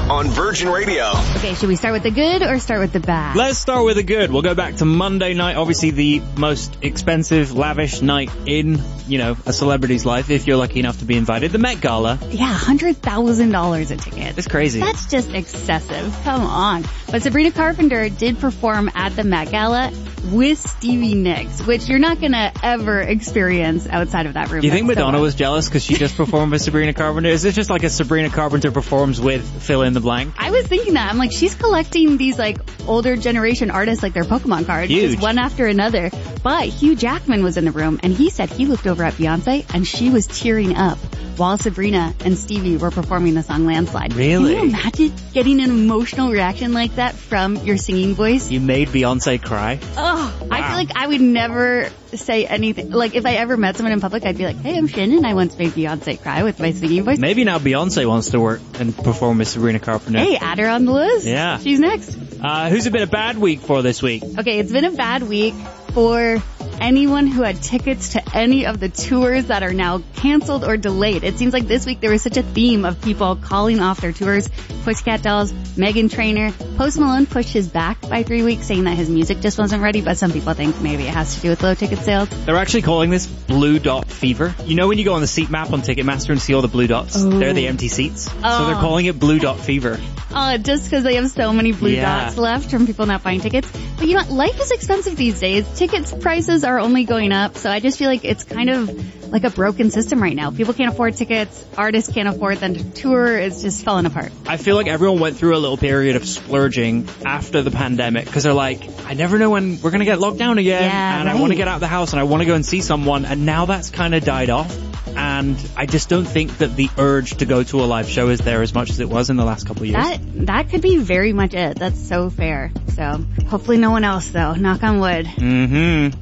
on Virgin Radio. Okay, should we start with the good or start with the bad? Let's start with the good. We'll go back to Monday night, obviously the most expensive, lavish night in, a celebrity's life, if you're lucky enough to be invited. The Met Gala. Yeah, $100,000 a ticket. It's crazy. That's just excessive. Come on. But Sabrina Carpenter did perform at the Met Gala with Stevie Nicks, which you're not gonna ever experience outside of that room. Do you think Madonna was jealous because she just performed with Sabrina Carpenter? Is it just like a Sabrina Carpenter performs with fill in the blank? I was thinking that. I'm like, she's collecting these older generation artists like their Pokemon cards. Huge. Just one after another. But Hugh Jackman was in the room and he said he looked over at Beyonce and she was tearing up while Sabrina and Stevie were performing the song Landslide. Really? Can you imagine getting an emotional reaction like that from your singing voice? You made Beyonce cry? Oh, wow. I feel like I would never say anything. Like, if I ever met someone in public, I'd be like, hey, I'm Shannon. I once made Beyonce cry with my singing voice. Maybe now Beyonce wants to work and perform with Sabrina Carpenter. Hey, add her on the list. Yeah. She's next. Who's it been a bad week for this week? Okay, it's been a bad week for anyone who had tickets to any of the tours that are now canceled or delayed. It seems like this week there was such a theme of people calling off their tours. Pussycat Dolls, Meghan Trainor, Post Malone pushed his back by 3 weeks saying that his music just wasn't ready, but some people think maybe it has to do with low ticket sales. They're actually calling this blue dot fever. You know when you go on the seat map on Ticketmaster and see all the blue dots? Oh. They're the empty seats. Oh. So they're calling it blue dot fever. Just because they have so many blue dots left from people not buying tickets. But you know what? Life is expensive these days. Tickets prices are only going up. So I just feel like it's kind of like a broken system right now. People can't afford tickets. Artists can't afford them to tour. It's just falling apart. I feel like everyone went through a little period of splurging after the pandemic because they're like, I never know when we're going to get locked down again. Yeah, and I want to get out of the house and I want to go and see someone. And now that's kind of died off. And I just don't think that the urge to go to a live show is there as much as it was in the last couple of years. That could be very much it. That's so fair. So hopefully no one else though. Knock on wood. Mm-hmm.